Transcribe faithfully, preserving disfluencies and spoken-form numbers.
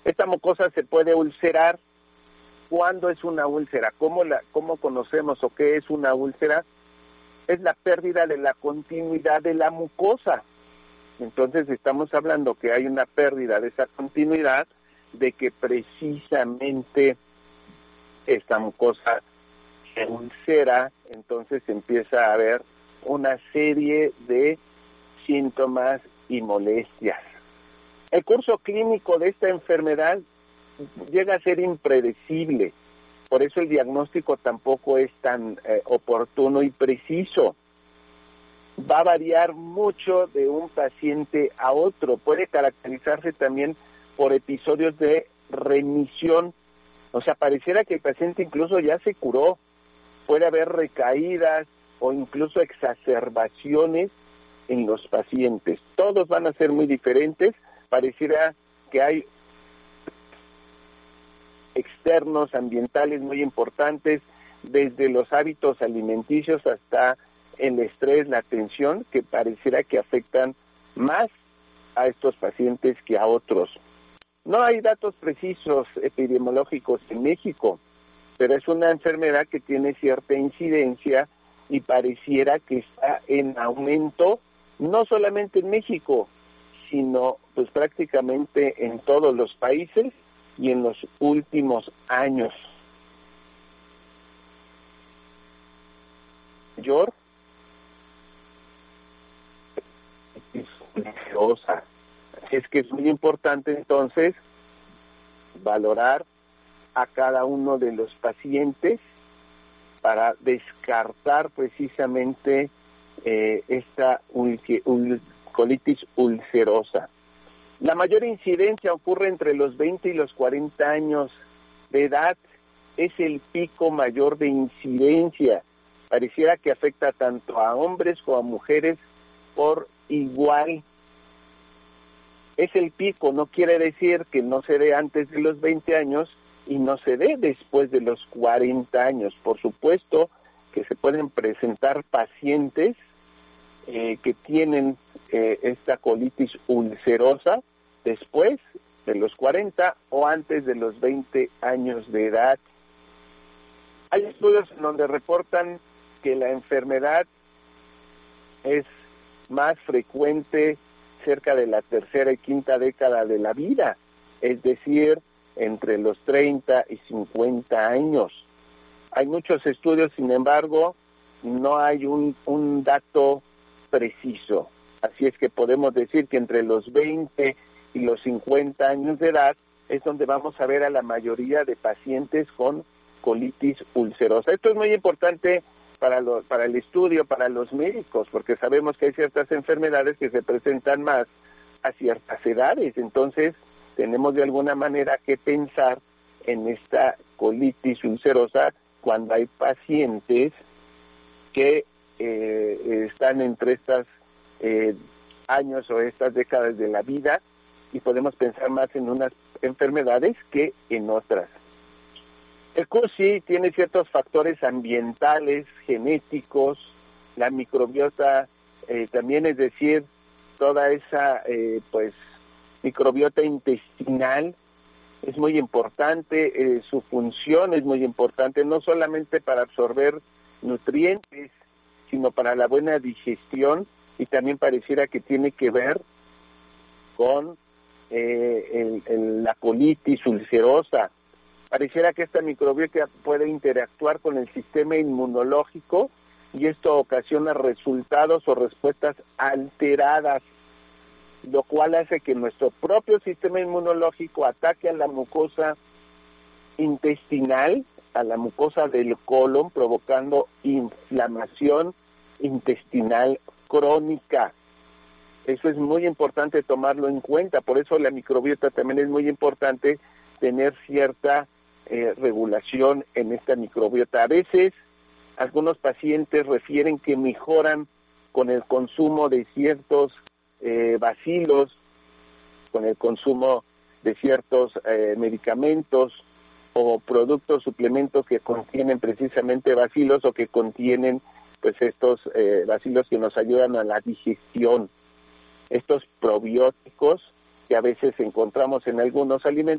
Esta mucosa se puede ulcerar. ¿Cuándo es una úlcera? ¿Cómo, la, ¿Cómo conocemos o qué es una úlcera? Es la pérdida de la continuidad de la mucosa. Entonces estamos hablando que hay una pérdida de esa continuidad, de que precisamente esta mucosa se ulcera, entonces empieza a haber una serie de síntomas y molestias. El curso clínico de esta enfermedad llega a ser impredecible, por eso el diagnóstico tampoco es tan eh, oportuno y preciso. Va a variar mucho de un paciente a otro, puede caracterizarse también por episodios de remisión, o sea, pareciera que el paciente incluso ya se curó, puede haber recaídas o incluso exacerbaciones en los pacientes. Todos van a ser muy diferentes, pareciera que hay externos, ambientales muy importantes, desde los hábitos alimenticios hasta el estrés, la tensión, que pareciera que afectan más a estos pacientes que a otros. No hay datos precisos epidemiológicos en México, pero es una enfermedad que tiene cierta incidencia y pareciera que está en aumento, no solamente en México, sino pues prácticamente en todos los países y en los últimos años. Mayor es peligrosa. Así es que es muy importante entonces valorar a cada uno de los pacientes para descartar precisamente eh, esta ulci- ul- colitis ulcerosa. La mayor incidencia ocurre entre los veinte y los cuarenta años de edad. Es el pico mayor de incidencia. Pareciera que afecta tanto a hombres como a mujeres por igual. Es el pico, no quiere decir que no se dé antes de los veinte años y no se dé después de los cuarenta años. Por supuesto que se pueden presentar pacientes eh, que tienen eh, esta colitis ulcerosa después de los cuarenta o antes de los veinte años de edad. Hay estudios en donde reportan que la enfermedad es más frecuente cerca de la tercera y quinta década de la vida, es decir, entre los treinta y cincuenta años. Hay muchos estudios, sin embargo, no hay un, un dato preciso. Así es que podemos decir que entre los veinte y los cincuenta años de edad es donde vamos a ver a la mayoría de pacientes con colitis ulcerosa. Esto es muy importante para, lo, para el estudio, para los médicos, porque sabemos que hay ciertas enfermedades que se presentan más a ciertas edades. Entonces, tenemos de alguna manera que pensar en esta colitis ulcerosa cuando hay pacientes que eh, están entre estos eh, años o estas décadas de la vida, y podemos pensar más en unas enfermedades que en otras. El C U R S I tiene ciertos factores ambientales, genéticos, la microbiota eh, también, es decir, toda esa eh, pues microbiota intestinal es muy importante, eh, su función es muy importante, no solamente para absorber nutrientes, sino para la buena digestión, y también pareciera que tiene que ver con eh, el, el, la colitis ulcerosa. Pareciera que esta microbiota puede interactuar con el sistema inmunológico y esto ocasiona resultados o respuestas alteradas, lo cual hace que nuestro propio sistema inmunológico ataque a la mucosa intestinal, a la mucosa del colon, provocando inflamación intestinal crónica. Eso es muy importante tomarlo en cuenta, por eso la microbiota también es muy importante tener cierta eh, regulación en esta microbiota. A veces algunos pacientes refieren que mejoran con el consumo de ciertos eh, bacilos, con el consumo de ciertos eh, medicamentos o productos, suplementos que contienen precisamente bacilos o que contienen pues estos eh, bacilos que nos ayudan a la digestión. Estos probióticos que a veces encontramos en algunos alimentos